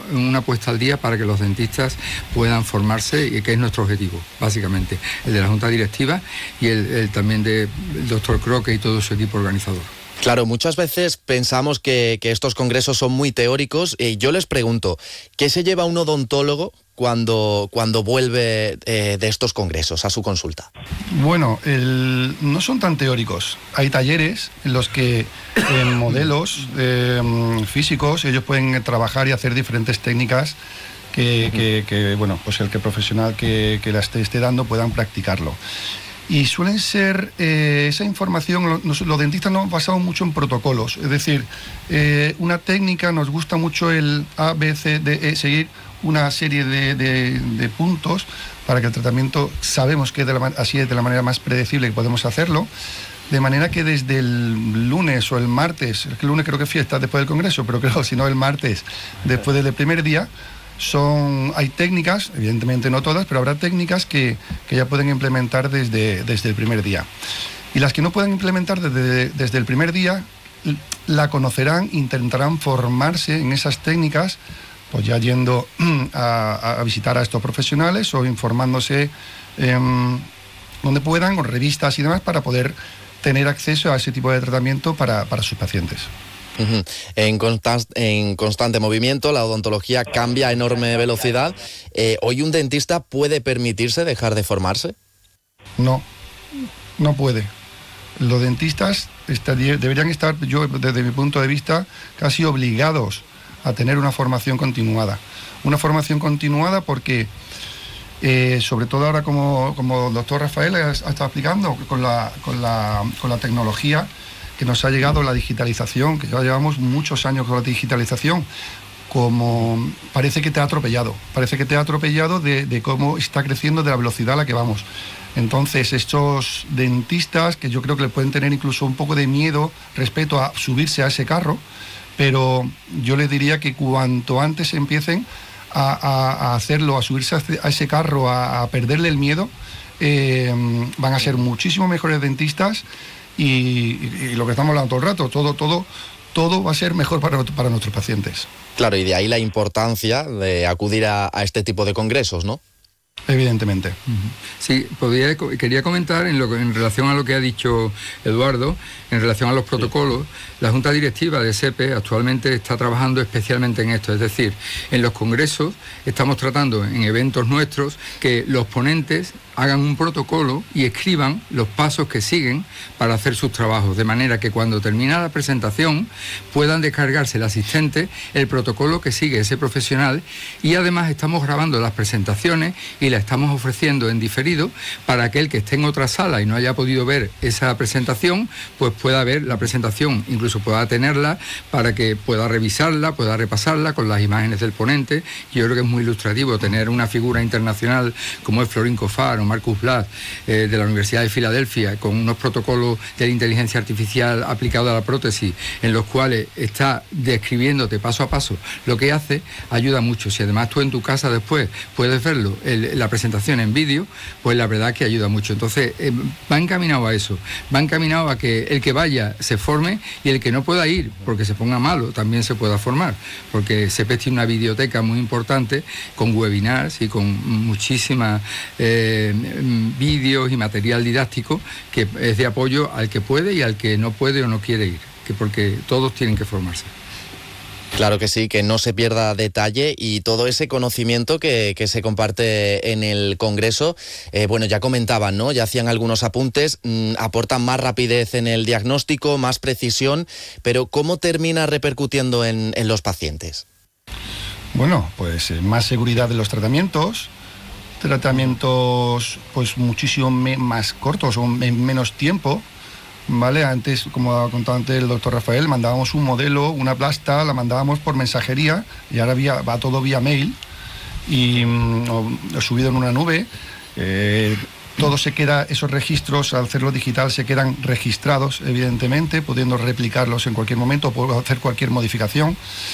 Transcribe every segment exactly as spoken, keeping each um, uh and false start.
una puesta al día para que los dentistas puedan formarse, y que es nuestro objetivo, básicamente, el de la Junta Directiva y el, el también del doctor Croque y todo su equipo organizador. Claro, muchas veces pensamos que, que estos congresos son muy teóricos, y yo les pregunto, ¿qué se lleva un odontólogo cuando, cuando vuelve eh, de estos congresos a su consulta? Bueno, el, no son tan teóricos. Hay talleres en los que en modelos eh, físicos ellos pueden trabajar y hacer diferentes técnicas que, que, que bueno, pues el que profesional que, que las esté, esté dando puedan practicarlo. Y suelen ser, eh, esa información, los, los dentistas nos basamos mucho en protocolos, es decir, eh, una técnica, nos gusta mucho el A, B, C, D, E, seguir una serie de, de, de puntos para que el tratamiento, sabemos que de la, así es de la manera más predecible que podemos hacerlo, de manera que desde el lunes o el martes, el lunes creo que es fiesta después del congreso, pero creo si no el martes, después del primer día, Son, hay técnicas, evidentemente no todas, pero habrá técnicas que, que ya pueden implementar desde, desde el primer día. Y las que no puedan implementar desde, desde el primer día, la conocerán, intentarán formarse en esas técnicas, pues ya yendo a, a visitar a estos profesionales o informándose eh, donde puedan, con revistas y demás, para poder tener acceso a ese tipo de tratamiento para, para sus pacientes. Uh-huh. En, constant, en constante movimiento, la odontología cambia a enorme velocidad. Eh, ¿Hoy un dentista puede permitirse dejar de formarse? No, no puede. Los dentistas estaría, deberían estar, yo desde mi punto de vista, casi obligados a tener una formación continuada. Una formación continuada porque, eh, sobre todo ahora como, como el doctor Rafael ha, ha estado explicando, con la, con la, con la tecnología que nos ha llegado, la digitalización, que ya llevamos muchos años con la digitalización, como parece que te ha atropellado, parece que te ha atropellado de, de cómo está creciendo, de la velocidad a la que vamos. Entonces, estos dentistas, que yo creo que le pueden tener incluso un poco de miedo respecto a subirse a ese carro, pero yo les diría que cuanto antes empiecen a, a, a hacerlo, a subirse a ese carro, a, a perderle el miedo, eh, van a ser muchísimo mejores dentistas. Y, y, y lo que estamos hablando todo el rato, todo, todo, todo va a ser mejor para, para nuestros pacientes. Claro, y de ahí la importancia de acudir a, a este tipo de congresos, ¿no? Evidentemente. Sí, podría, quería comentar en, lo, en relación a lo que ha dicho Eduardo, en relación a los protocolos. Sí. La Junta Directiva de SEPE actualmente está trabajando especialmente en esto, es decir, en los congresos estamos tratando en eventos nuestros que los ponentes hagan un protocolo y escriban los pasos que siguen para hacer sus trabajos, de manera que cuando termina la presentación puedan descargarse el asistente el protocolo que sigue ese profesional, y además estamos grabando las presentaciones y la estamos ofreciendo en diferido para aquel que esté en otra sala y no haya podido ver esa presentación, pues pueda ver la presentación, incluso pueda tenerla para que pueda revisarla, pueda repasarla con las imágenes del ponente. Yo creo que es muy ilustrativo tener una figura internacional como es Florin Cofar o Marcus Blatt eh, de la Universidad de Filadelfia, con unos protocolos de la inteligencia artificial aplicada a la prótesis, en los cuales está describiéndote paso a paso lo que hace, ayuda mucho. Si además tú en tu casa después puedes verlo, el, la presentación en vídeo, pues la verdad que ayuda mucho. Entonces eh, va encaminado a eso, va encaminado a que el que vaya se forme, y el que no pueda ir porque se ponga malo también se pueda formar, porque SEPE tiene una biblioteca muy importante con webinars y con muchísimas eh, vídeos y material didáctico que es de apoyo al que puede y al que no puede o no quiere ir, que porque todos tienen que formarse. Claro que sí, que no se pierda detalle, y todo ese conocimiento que, que se comparte en el Congreso, eh, bueno, ya comentaban, ¿no? Ya hacían algunos apuntes, mmm, aportan más rapidez en el diagnóstico, más precisión, pero ¿cómo termina repercutiendo en, en los pacientes? Bueno, pues eh, más seguridad de los tratamientos, tratamientos pues muchísimo me, más cortos o en menos tiempo. Vale, antes, como ha contado antes el doctor Rafael, mandábamos un modelo, una plasta, la mandábamos por mensajería, y ahora vía, va todo vía mail y mm, o, o subido en una nube. Eh, todo se queda, esos registros, al hacerlo digital, se quedan registrados, evidentemente, pudiendo replicarlos en cualquier momento o hacer cualquier modificación.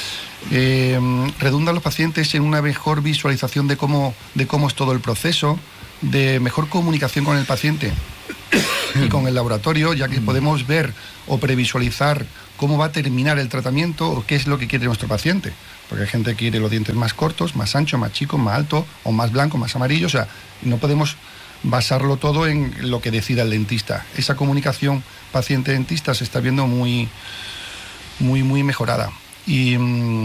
Eh, redundan los pacientes en una mejor visualización de cómo, de cómo es todo el proceso, de mejor comunicación con el paciente. y con el laboratorio, ya que podemos ver o previsualizar cómo va a terminar el tratamiento o qué es lo que quiere nuestro paciente. Porque hay gente que quiere los dientes más cortos, más anchos, más chicos, más altos, o más blancos, más amarillos. O sea, no podemos basarlo todo en lo que decida el dentista. Esa comunicación paciente-dentista se está viendo muy, muy, muy mejorada. Y,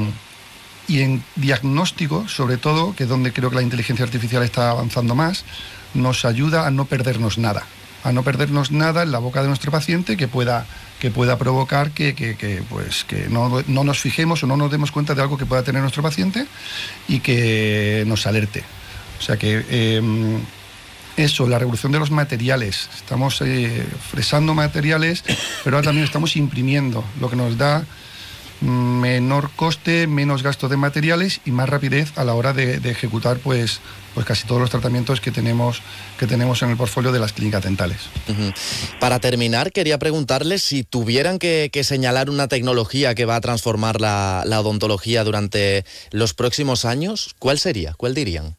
y en diagnóstico, sobre todo, que es donde creo que la inteligencia artificial está avanzando más, nos ayuda a no perdernos nada. A no perdernos nada en la boca de nuestro paciente que pueda, que pueda provocar que, que, que, pues, que no, no nos fijemos o no nos demos cuenta de algo que pueda tener nuestro paciente y que nos alerte. O sea que eh, eso, la revolución de los materiales. Estamos eh, fresando materiales, pero ahora también estamos imprimiendo, lo que nos da menor coste, menos gasto de materiales y más rapidez a la hora de, de ejecutar pues, pues casi todos los tratamientos que tenemos, que tenemos en el portfolio de las clínicas dentales. Uh-huh. Para terminar, quería preguntarles si tuvieran que, que señalar una tecnología que va a transformar la, la odontología durante los próximos años, ¿cuál sería? ¿Cuál dirían?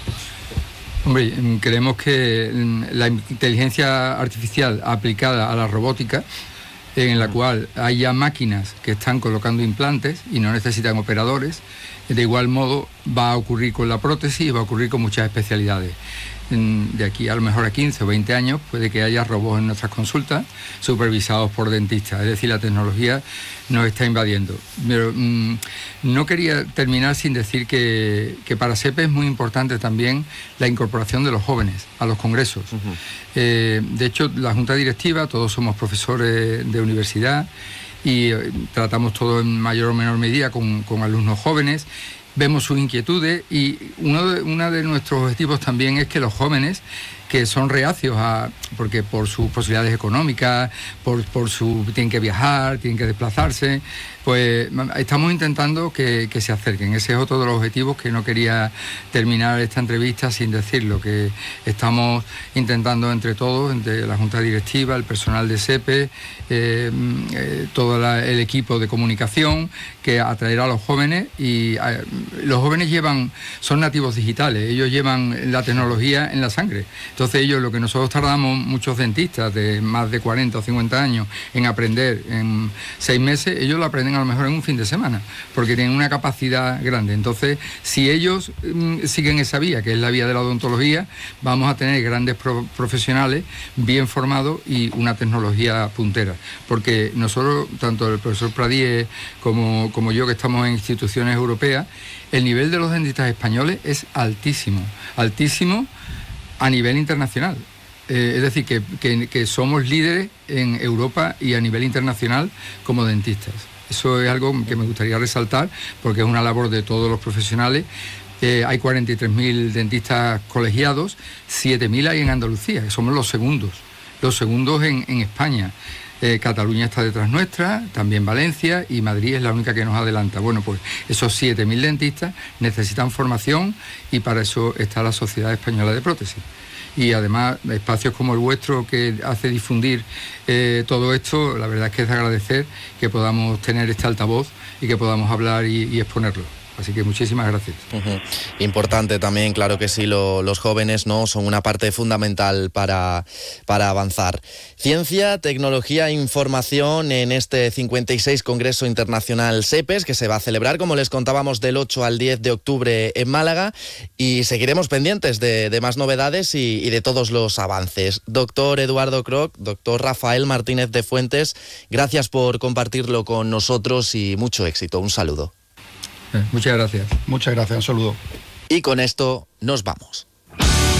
Hombre, creemos que la inteligencia artificial aplicada a la robótica, en la cual haya máquinas que están colocando implantes y no necesitan operadores, de igual modo va a ocurrir con la prótesis y va a ocurrir con muchas especialidades. De aquí a lo mejor a quince o veinte años puede que haya robots en nuestras consultas supervisados por dentistas, es decir, la tecnología nos está invadiendo. Pero mmm, no quería terminar sin decir que, que para SEPE es muy importante también la incorporación de los jóvenes a los congresos. Uh-huh. eh, de hecho, la junta directiva, todos somos profesores de universidad y eh, tratamos todo en mayor o menor medida con, con alumnos jóvenes. Vemos sus inquietudes y uno de, uno de nuestros objetivos también es que los jóvenes que son reacios a, porque por sus posibilidades económicas, por, por su, tienen que viajar, tienen que desplazarse, pues estamos intentando que, que se acerquen. Ese es otro de los objetivos que no quería terminar esta entrevista sin decirlo, que estamos intentando entre todos, entre la junta directiva, el personal de SEPE, eh, eh, todo la, el equipo de comunicación, que atraer a los jóvenes y eh, los jóvenes llevan, son nativos digitales, ellos llevan la tecnología en la sangre. Entonces ellos, lo que nosotros tardamos, muchos dentistas de más de cuarenta o cincuenta años, en aprender en seis meses, ellos lo aprenden a lo mejor en un fin de semana, porque tienen una capacidad grande. Entonces, si ellos mm, siguen esa vía, que es la vía de la odontología, vamos a tener grandes pro profesionales bien formados y una tecnología puntera. Porque nosotros, tanto el profesor Pradier como, como yo, que estamos en instituciones europeas, el nivel de los dentistas españoles es altísimo, altísimo a nivel internacional. Eh, es decir, que, que, que somos líderes en Europa y a nivel internacional como dentistas. Eso es algo que me gustaría resaltar porque es una labor de todos los profesionales. Eh, hay cuarenta y tres mil dentistas colegiados, siete mil hay en Andalucía, que somos los segundos, los segundos en, en España. Eh, Cataluña está detrás nuestra, también Valencia, y Madrid es la única que nos adelanta. Bueno, pues esos siete mil dentistas necesitan formación y para eso está la Sociedad Española de Prótesis. Y además espacios como el vuestro que hace difundir eh, todo esto, la verdad es que es de agradecer que podamos tener este altavoz y que podamos hablar y, y exponerlo. Así que muchísimas gracias. Uh-huh. Importante también, claro que sí, lo, los jóvenes no son una parte fundamental para, para avanzar. Ciencia, tecnología e información en este cincuenta y seis Congreso Internacional SEPES, que se va a celebrar, como les contábamos, del ocho al diez de octubre en Málaga, y seguiremos pendientes de, de más novedades y, y de todos los avances. Doctor Eduardo Kroc, doctor Rafael Martínez de Fuentes, gracias por compartirlo con nosotros y mucho éxito. Un saludo. Muchas gracias. Muchas gracias, un saludo. Y con esto nos vamos.